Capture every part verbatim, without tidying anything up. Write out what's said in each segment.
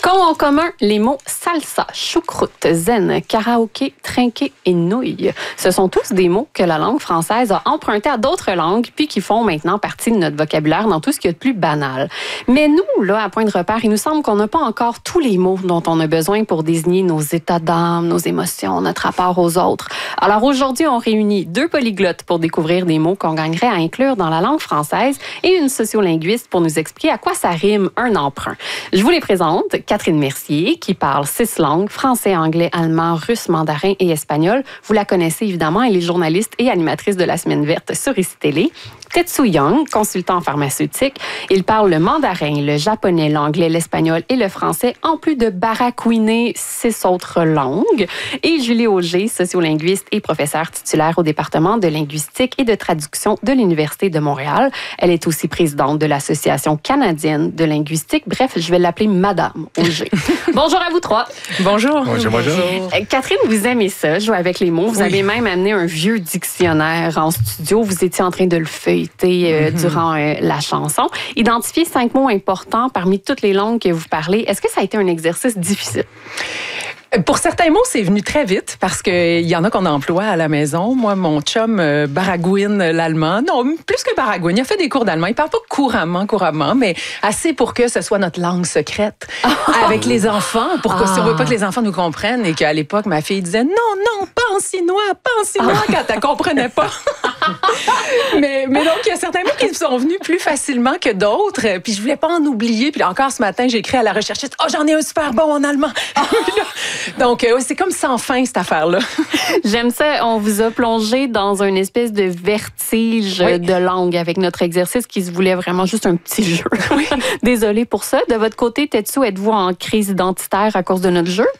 Qu'ont en commun les mots salsa, choucroute, zen, karaoké, trinqué et nouille? Ce sont tous des mots que la langue française a empruntés à d'autres langues puis qui font maintenant partie de notre vocabulaire dans tout ce qu'il y a de plus banal. Mais nous, là, à Point de repère, il nous semble qu'on n'a pas encore tous les mots dont on a besoin pour désigner nos états d'âme, nos émotions, notre rapport aux autres. Alors aujourd'hui, on réunit deux polyglottes pour découvrir des mots qu'on gagnerait à inclure dans la langue française et une sociolinguiste pour nous expliquer à quoi ça rime un emprunt. Je vous les présente. Catherine Mercier, qui parle six langues, français, anglais, allemand, russe, mandarin et espagnol. Vous la connaissez évidemment, elle est journaliste et animatrice de la Semaine verte sur I C I Télé. Tetsu Young, consultant en pharmaceutique. Il parle le mandarin, le japonais, l'anglais, l'espagnol et le français, en plus de baragouiner six autres langues. Et Julie Auger, sociolinguiste et professeure titulaire au département de linguistique et de traduction de l'Université de Montréal. Elle est aussi présidente de l'Association canadienne de linguistique. Bref, je vais l'appeler Madame Auger. Bonjour à vous trois. Bonjour. Bonjour, bonjour. Catherine, vous aimez ça, jouer avec les mots. Vous oui. avez même amené un vieux dictionnaire en studio. Vous étiez en train de le feuilleter euh, mm-hmm. durant euh, la chanson. Identifier cinq mots importants parmi toutes les langues que vous parlez. Est-ce que ça a été un exercice difficile? Pour certains mots, c'est venu très vite parce qu'il y en a qu'on emploie à la maison. Moi, mon chum euh, baragouine l'allemand. Non, plus que baragouine. Il a fait des cours d'allemand. Il parle pas couramment, couramment, mais assez pour que ce soit notre langue secrète avec les enfants, pour que ah. si on veut pas que les enfants nous comprennent et qu'à l'époque, ma fille disait non, non, pas en chinois, pas en chinois ah. quand elle comprenait pas. mais, mais donc, il y a certains mots qui sont venus plus facilement que d'autres. Puis je voulais pas en oublier. Puis encore ce matin, j'ai écrit à la recherchiste, oh, j'en ai un super bon en allemand. Donc, euh, c'est comme sans fin, cette affaire-là. J'aime ça. On vous a plongé dans une espèce de vertige oui. de langue avec notre exercice qui se voulait vraiment juste un petit jeu. Oui. Désolée pour ça. De votre côté, Tetsu, êtes-vous en crise identitaire à cause de notre jeu?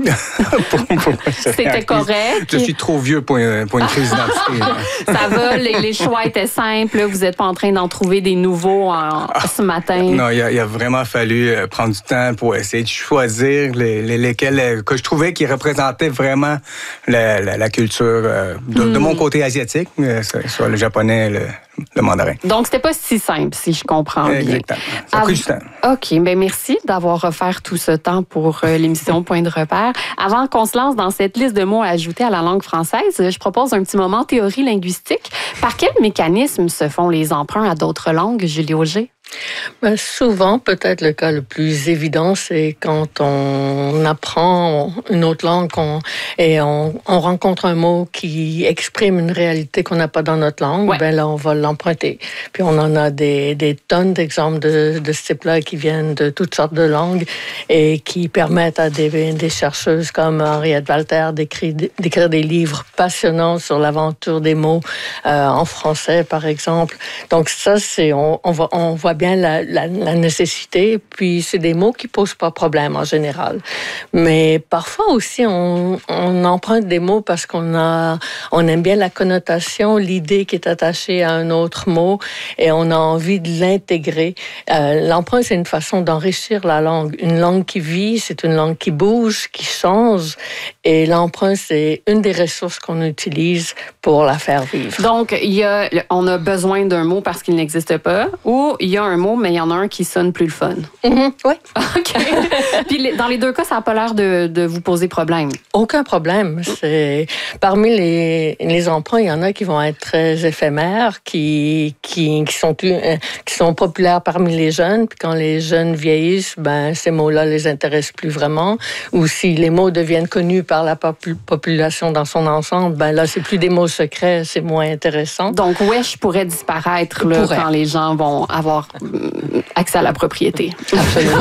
pour, pour, C'était correct. Je suis trop vieux pour une, pour une crise d'identité. Ça va, les, les choix étaient simples. Vous n'êtes pas en train d'en trouver des nouveaux en, ce matin. Non, il a, il a vraiment fallu prendre du temps pour essayer de choisir les, les, lesquels que je trouvais qui représentaient vraiment la, la, la culture de, mm. de mon côté asiatique, soit le japonais, le, le mandarin. Donc, c'était pas si simple, si je comprends bien. Exactement. Ça a pris du temps. OK. Bien, merci d'avoir offert tout ce temps pour euh, l'émission Point de repère. Avant qu'on se lance dans cette liste de mots à ajouter à la langue française, je propose un petit moment théorie linguistique. Par quel mécanisme se font les emprunts à d'autres langues, Julie Auger? Ben, souvent, peut-être le cas le plus évident, c'est quand on apprend une autre langue on, et on, on rencontre un mot qui exprime une réalité qu'on n'a pas dans notre langue, ouais. ben là, on va l'emprunter. Puis on en a des, des tonnes d'exemples de, de ce type-là qui viennent de toutes sortes de langues et qui permettent à des, des chercheuses comme Henriette Walter d'écrire, d'écrire des livres passionnants sur l'aventure des mots euh, en français, par exemple. Donc ça, c'est on, on, va, on voit bien la, la, la nécessité, puis c'est des mots qui posent pas problème en général. Mais parfois aussi, on, on emprunte des mots parce qu'on a, on aime bien la connotation, l'idée qui est attachée à un autre mot, et on a envie de l'intégrer. Euh, l'emprunt, c'est une façon d'enrichir la langue. Une langue qui vit, c'est une langue qui bouge, qui change, et l'emprunt, c'est une des ressources qu'on utilise pour la faire vivre. Donc, il y a, on a besoin d'un mot parce qu'il n'existe pas, ou il y a un mot, mais il y en a un qui sonne plus le fun. Mm-hmm, oui. OK. Puis les, dans les deux cas, ça n'a pas l'air de, de vous poser problème. Aucun problème. C'est, parmi les, les emprunts, il y en a qui vont être très éphémères, qui, qui, qui, sont, plus, qui sont populaires parmi les jeunes. Puis quand les jeunes vieillissent, ben, ces mots-là les intéressent plus vraiment. Ou si les mots deviennent connus par la pop- population dans son ensemble, ben là, c'est plus des mots secrets, c'est moins intéressant. Donc, wesh pourrait disparaître là, pourrait. quand les gens vont avoir accès à la propriété. Absolument.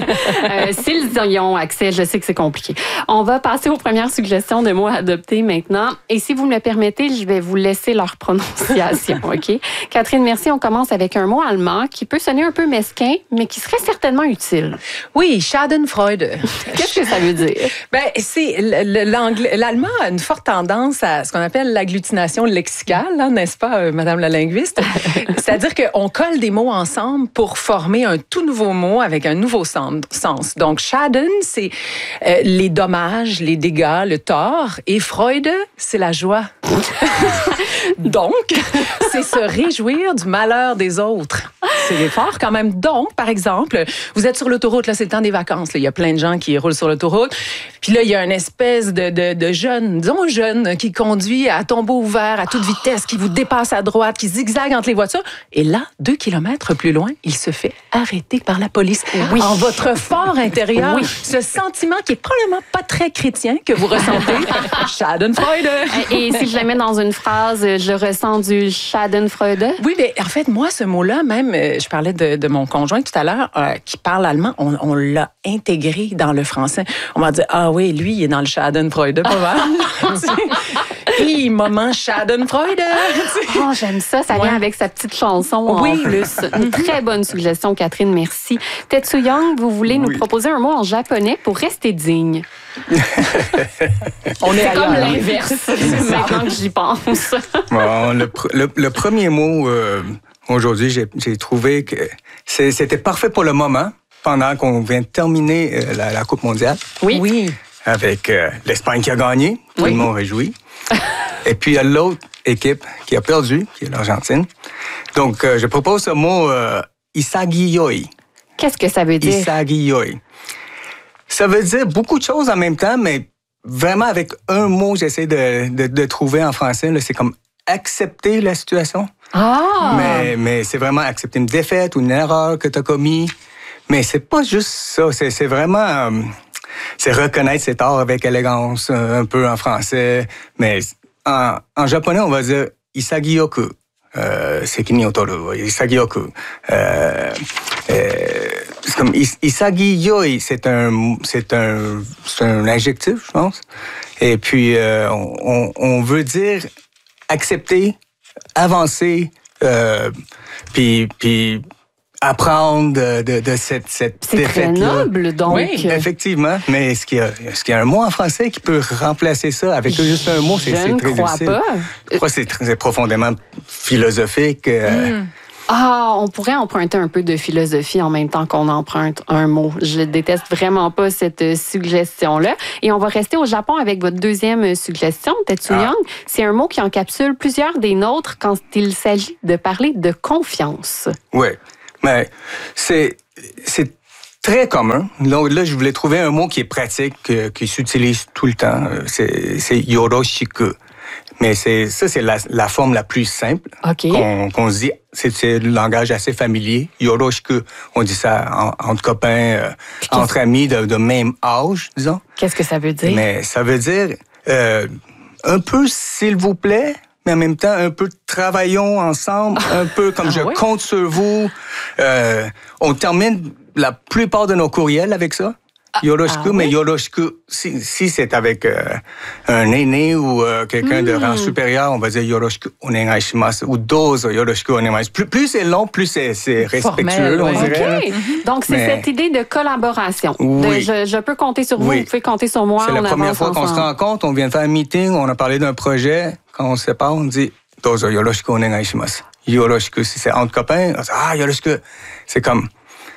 euh, S'ils y ont accès, je sais que c'est compliqué. On va passer aux premières suggestions de mots à adopter maintenant. Et si vous me le permettez, je vais vous laisser leur prononciation, OK? Catherine, merci. On commence avec un mot allemand qui peut sonner un peu mesquin, mais qui serait certainement utile. Oui, Schadenfreude. Qu'est-ce que ça veut dire? Ben, c'est l'anglais, l'allemand a une forte tendance à ce qu'on appelle l'agglutination lexicale, hein, n'est-ce pas, euh, Madame la linguiste? C'est-à-dire qu'on colle des mots ensemble pour former un tout nouveau mot avec un nouveau sens. Donc, Schaden, c'est euh, les dommages, les dégâts, le tort. Et Freude, c'est la joie. Donc, c'est se réjouir du malheur des autres. C'est fort quand même. Donc, par exemple, vous êtes sur l'autoroute, là, c'est le temps des vacances. Là. Il y a plein de gens qui roulent sur l'autoroute. Puis là, il y a une espèce de, de, de jeune, disons jeune, qui conduit à tombeau ouvert, à toute vitesse, qui vous dépasse à droite, qui zigzague entre les voitures. Et là, deux kilomètres plus loin, il se fait arrêter par la police. Oui. En votre fort intérieur, Oui. ce sentiment qui est probablement pas très chrétien que vous ressentez, Schadenfreude. Et si je la mets dans une phrase, je ressens du Schadenfreude. Oui, mais en fait, moi, ce mot-là, même, euh, je parlais de, de mon conjoint tout à l'heure, euh, qui parle allemand, on, on l'a intégré dans le français. On m'a dit, ah oui, lui, il est dans le Schadenfreude, pas mal. Hi, moment Schadenfreude. Oh, j'aime ça. Ça vient Ouais. avec sa petite chanson Oui. en plus. Une très bonne suggestion, Catherine. Merci. Tetsu Young, vous voulez nous Oui. proposer un mot en japonais pour rester digne? On est C'est comme ailleurs. l'inverse. Maintenant que j'y pense. Bon, le, pr- le, le premier mot, euh, aujourd'hui, j'ai, j'ai trouvé que c'est- c'était parfait pour le moment, pendant qu'on vient de terminer euh, la, la Coupe mondiale, Oui. Oui. avec euh, l'Espagne qui a gagné, tout Oui. le monde réjoui. Et puis, il y a l'autre équipe qui a perdu, qui est l'Argentine. Donc, euh, je propose ce mot euh, Isagiyoi. Qu'est-ce que ça veut dire? Isagiyoi. Ça veut dire beaucoup de choses en même temps, mais vraiment avec un mot, j'essaie de, de, de trouver en français. Là, c'est comme accepter la situation. Ah! Mais, mais c'est vraiment accepter une défaite ou une erreur que tu as commis. Mais c'est pas juste ça. C'est, c'est vraiment... euh, c'est reconnaître ses torts avec élégance, un peu en français. Mais en, en japonais, on va dire Isagiyoku. Euh, Sekini otoru. Isagiyoku. Euh, euh, c'est comme is- Isagiyoi, c'est un, c'est un, c'est un adjectif, je pense. Et puis, euh, on, on veut dire accepter, avancer, euh, puis, puis apprendre de, de, de cette, cette C'est très défaite-là. noble, donc. Oui, Effectivement, mais est-ce qu'il y a, est-ce qu'il y a un mot en français qui peut remplacer ça avec juste un mot? C'est, Je c'est ne très crois difficile. pas. Je crois que c'est, très- c'est profondément philosophique. euh, Ah, on pourrait emprunter un peu de philosophie en même temps qu'on emprunte un mot. Je déteste vraiment pas cette euh, suggestion-là. Et on va rester au Japon avec votre deuxième euh, suggestion, Tetsu Ah. Young. C'est un mot qui encapsule plusieurs des nôtres quand il s'agit de parler de confiance. Oui, mais c'est, c'est très commun. Donc là, je voulais trouver un mot qui est pratique, euh, qui s'utilise tout le temps. Euh, C'est, c'est yoroshiku. Mais c'est, ça, c'est la, la forme la plus simple OK. qu'on, qu'on se dit. C'est, c'est le langage assez familier. Yoroshiku, on dit ça en- entre copains, euh, entre amis de, de même âge, disons. Qu'est-ce que ça veut dire? Mais ça veut dire euh, un peu s'il vous plaît, mais en même temps un peu travaillons ensemble, un peu comme Ah je ouais? compte sur vous. Euh, on termine la plupart de nos courriels avec ça. Yoroshiku, ah mais oui? yoroshiku, si, si c'est avec euh, un aîné ou euh, quelqu'un de rang supérieur, on va dire yoroshiku onegai shimasu ou dozo yoroshiku onegai shimasu. Plus, plus c'est long, plus c'est, c'est respectueux, Formel, on ouais. dirait. OK. Donc, c'est Mais- cette idée de collaboration. Oui. De, je, je peux compter sur vous, Oui. vous pouvez compter sur moi. C'est la on première avance fois qu'on se ensemble. rencontre, on vient de faire un meeting, on a parlé d'un projet. Quand on se sépare, on dit « Dozo yoroshiku onegai shimasu ». Yoroshiku, si c'est entre copains, on dit « Ah, yoroshiku ». C'est comme...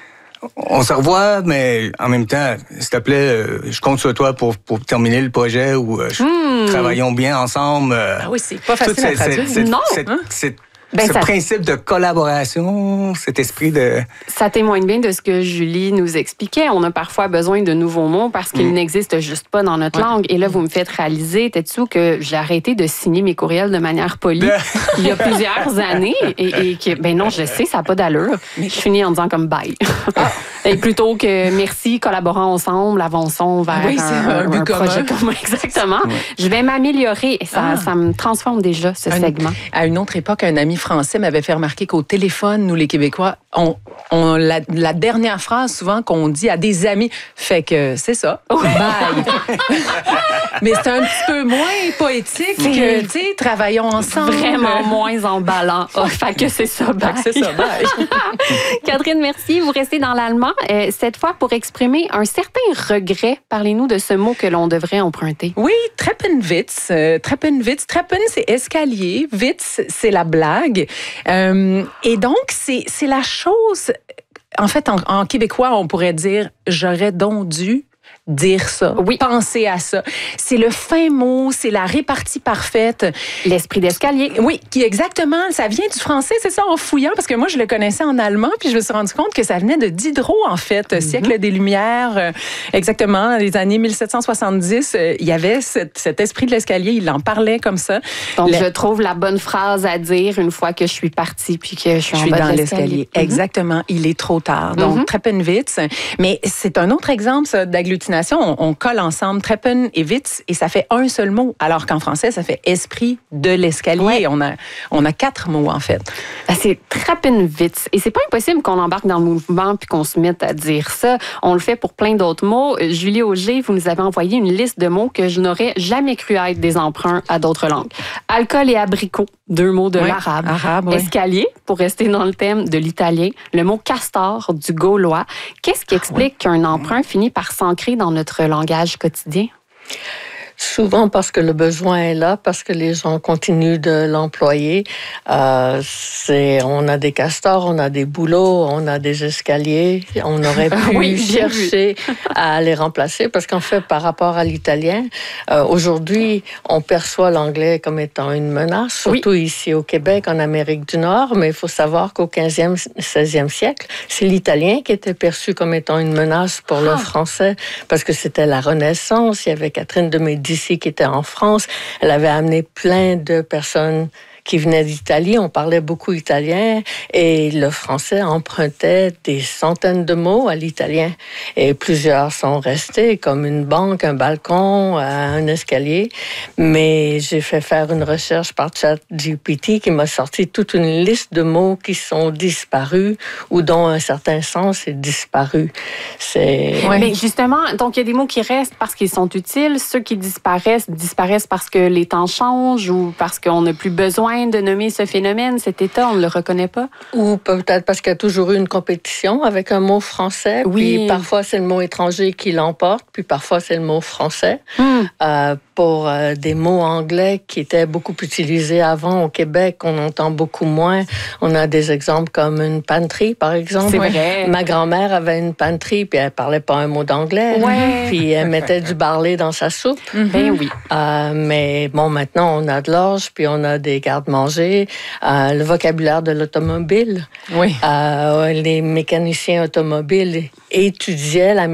On se revoit, mais en même temps, s'il te plaît, euh, je compte sur toi pour, pour terminer le projet ou euh, je- travaillons bien ensemble. euh, Ah oui, c'est pas tout facile à cette- traduire. cette- Non, cette- hein? cette- Ben, ce ça- principe de collaboration, cet esprit de... Ça témoigne bien de ce que Julie nous expliquait. On a parfois besoin de nouveaux mots parce qu'ils n'existent juste pas dans notre Ouais. langue. Et là, vous me faites réaliser, Tetsu, que j'ai arrêté de signer mes courriels de manière polie il y a plusieurs années. Et, et que, ben non, je sais, ça n'a pas d'allure. Je finis en disant comme bye. Et plutôt que merci, collaborons ensemble, avançons vers Oui, c'est un but projet commun. commun. Exactement. Je vais m'améliorer. Et ça, Ah. ça me transforme déjà, ce Un- segment. À une autre époque, un ami français m'avait fait remarquer qu'au téléphone, nous les Québécois, on, on la, la dernière phrase souvent qu'on dit à des amis, fait que c'est ça, bye. Mais c'est un petit peu moins poétique que, tu sais, travaillons ensemble. Vraiment moins emballant. Oh, fait que c'est ça, bye. Fait que c'est ça, bye. Catherine, merci. Vous restez dans l'allemand, euh, cette fois pour exprimer un certain regret. Parlez-nous de ce mot que l'on devrait emprunter. Oui, Treppenwitz. Euh, Treppenwitz. Treppen, c'est escalier. Witz, c'est la blague. Euh, et donc, c'est, c'est la chose... En fait, en, en québécois, on pourrait dire « j'aurais donc dû ». dire ça, oui. penser à ça. C'est le fin mot, c'est la répartie parfaite. L'esprit d'escalier. Oui, qui exactement, ça vient du français, c'est ça, en fouillant, parce que moi, je le connaissais en allemand, puis je me suis rendu compte que ça venait de Diderot, en fait, mm-hmm. siècle des Lumières, euh, exactement, les années mille sept cent soixante-dix, euh, il y avait cette, cet esprit de l'escalier, il en parlait comme ça. Donc, le... je trouve la bonne phrase à dire une fois que je suis partie, puis que je suis, je en suis bas dans de l'escalier. l'escalier. Mm-hmm. Exactement, il est trop tard. Donc, mm-hmm. Treppenwitz, mais c'est un autre exemple, ça, d'agglutination. On, on colle ensemble Treppen et Witz et ça fait un seul mot, alors qu'en français, ça fait esprit de l'escalier. Ouais. On a, on a quatre mots, en fait. C'est Treppenwitz. Et c'est pas impossible qu'on embarque dans le mouvement puis qu'on se mette à dire ça. On le fait pour plein d'autres mots. Julie Auger, vous nous avez envoyé une liste de mots que je n'aurais jamais cru être des emprunts à d'autres langues. Alcool et abricot, deux mots de ouais. l'arabe. Arabe, ouais. Escalier, pour rester dans le thème de l'italien. Le mot castor, du gaulois. Qu'est-ce qui explique ah, ouais. qu'un emprunt finit par s'ancrer dans notre langage quotidien? Souvent parce que le besoin est là, parce que les gens continuent de l'employer. Euh, c'est, on a des castors, on a des boulots, on a des escaliers. On aurait pu oui, chercher à les remplacer parce qu'en fait, par rapport à l'italien, euh, aujourd'hui, on perçoit l'anglais comme étant une menace, surtout oui. ici au Québec, en Amérique du Nord. Mais il faut savoir qu'au quinzième, seizième siècle, c'est l'italien qui était perçu comme étant une menace pour ah. le français parce que c'était la Renaissance. Il y avait Catherine de Médicis ici qui était en France. Elle avait amené plein de personnes qui venaient d'Italie. On parlait beaucoup italien et le français empruntait des centaines de mots à l'italien. Et plusieurs sont restés, comme une banque, un balcon, un escalier. Mais j'ai fait faire une recherche par ChatGPT qui m'a sorti toute une liste de mots qui sont disparus ou dont un certain sens est disparu. C'est... Ouais. Mais justement, donc il y a des mots qui restent parce qu'ils sont utiles. Ceux qui disparaissent, disparaissent parce que les temps changent ou parce qu'on n'a plus besoin de nommer ce phénomène, cet état, on ne le reconnaît pas? Ou peut-être parce qu'il y a toujours eu une compétition avec un mot français, oui. puis parfois c'est le mot étranger qui l'emporte, puis parfois c'est le mot français. Hmm. Euh, pour euh, des mots anglais qui étaient beaucoup utilisés avant au Québec, on entend beaucoup moins. On a des exemples comme une pantry, par exemple. C'est vrai. Ma grand-mère avait une pantry, puis elle parlait pas un mot d'anglais. Ouais. Puis elle mettait du barley dans sa soupe. Mm-hmm. Ben oui. Euh, mais bon, maintenant, on a de l'orge, puis on a des garde-manger. Euh, le vocabulaire de l'automobile. Oui. Euh, les mécaniciens automobiles étudiaient la